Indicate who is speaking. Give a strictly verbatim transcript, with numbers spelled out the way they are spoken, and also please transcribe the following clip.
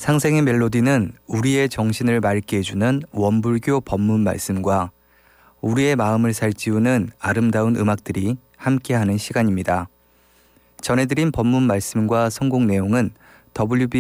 Speaker 1: 상생의 멜로디는 우리의 정신을 맑게 해주는 원불교 법문 말씀과 우리의 마음을 살찌우는 아름다운 음악들이 함께하는 시간입니다. 전해드린 법문 말씀과 선곡 내용은 더블유비에이